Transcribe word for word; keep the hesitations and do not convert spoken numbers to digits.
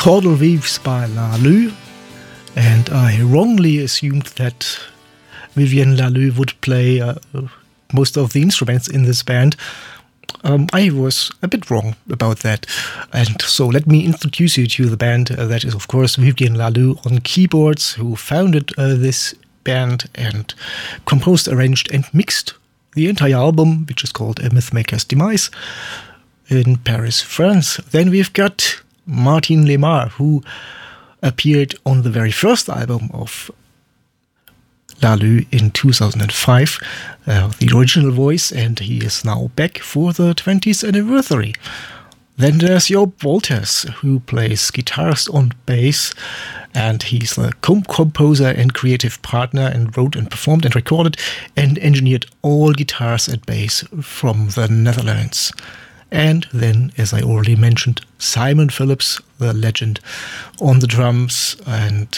Coral Reefs by Laloux, and I wrongly assumed that Vivienne Laloux would play uh, most of the instruments in this band. Um, I was a bit wrong about that, and so let me introduce you to the band. Uh, that is, of course, Vivienne Laloux on keyboards, who founded uh, this band and composed, arranged, and mixed the entire album, which is called A Mythmaker's Demise, in Paris, France. Then we've got Martin Lemar, who appeared on the very first album of Laloux in two thousand five, uh, the original voice, and he is now back for the twentieth anniversary. Then there's Joop Wolters, who plays guitars on bass, and he's the co-composer and creative partner, and wrote and performed and recorded and engineered all guitars and bass from the Netherlands. And then, as I already mentioned, Simon Phillips, the legend, on the drums, and